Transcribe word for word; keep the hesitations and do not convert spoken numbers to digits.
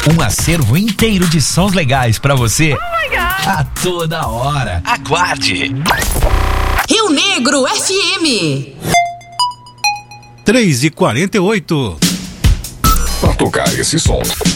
Um acervo inteiro de sons legais pra você. Oh my God. A toda hora. Aguarde. Rio Negro F M. três e quarenta e oito. Pra tocar esse som,